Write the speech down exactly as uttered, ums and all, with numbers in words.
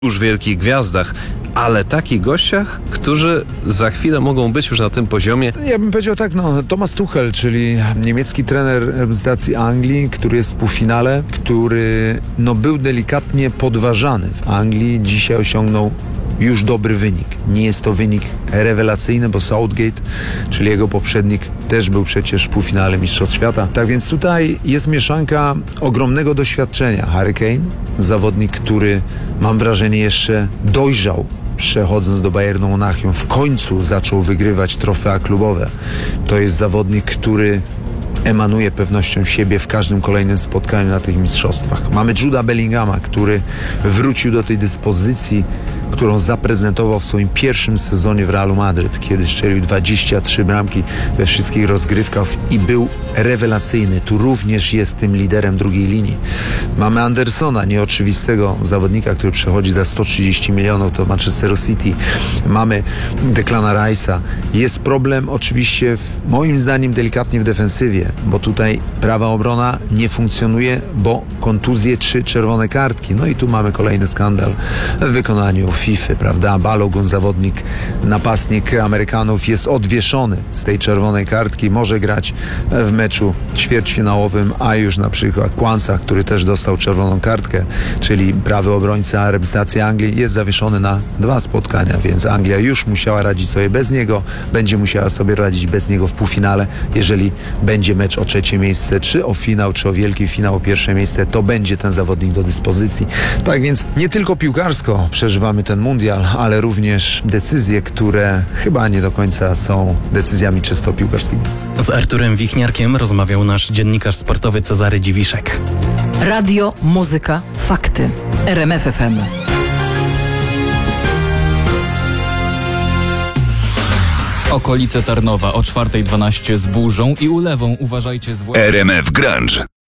już wielkich gwiazdach, ale takich gościach, którzy za chwilę mogą być już na tym poziomie. Ja bym powiedział tak, no Thomas Tuchel, czyli niemiecki trener reprezentacji Anglii, który jest w półfinale, który no był delikatnie podważany w Anglii. Dzisiaj osiągnął już dobry wynik. Nie jest to wynik rewelacyjny, bo Southgate, czyli jego poprzednik, też był przecież w półfinale Mistrzostw Świata. Tak więc tutaj jest mieszanka ogromnego doświadczenia. Harry Kane, zawodnik, który mam wrażenie jeszcze dojrzał, przechodząc do Bayernu Monachium, w końcu zaczął wygrywać trofea klubowe. To jest zawodnik, który emanuje pewnością siebie w każdym kolejnym spotkaniu na tych mistrzostwach. Mamy Juda Bellingama, który wrócił do tej dyspozycji, którą zaprezentował w swoim pierwszym sezonie w Realu Madryt, kiedy strzelił dwadzieścia trzy bramki we wszystkich rozgrywkach i był rewelacyjny. Tu również jest tym liderem drugiej linii. Mamy Andersona, nieoczywistego zawodnika, który przechodzi za sto trzydzieści milionów do Manchesteru City. Mamy Declana Rice'a. Jest problem oczywiście w, moim zdaniem delikatnie w defensywie, bo tutaj prawa obrona nie funkcjonuje, bo kontuzje czy czerwone kartki. No i tu mamy kolejny skandal w wykonaniu FIFA, prawda? Balogun, zawodnik, napastnik Amerykanów, jest odwieszony z tej czerwonej kartki, może grać w meczu ćwierćfinałowym, a już na przykład Kwanza, który też dostał czerwoną kartkę, czyli prawy obrońca reprezentacji Anglii, jest zawieszony na dwa spotkania, więc Anglia już musiała radzić sobie bez niego, będzie musiała sobie radzić bez niego w półfinale. Jeżeli będzie mecz o trzecie miejsce, czy o finał, czy o wielki finał, o pierwsze miejsce, to będzie ten zawodnik do dyspozycji. Tak więc nie tylko piłkarsko przeżywamy ten mundial, ale również decyzje, które chyba nie do końca są decyzjami czysto piłkarskimi. Z Arturem Wichniarkiem rozmawiał nasz dziennikarz sportowy Cezary Dziwiszek. Radio, muzyka, fakty. R M F F M. Okolice Tarnowa o czwartej dwanaście z burzą i ulewą. Uważajcie zwłaszcza... R M F Grunge.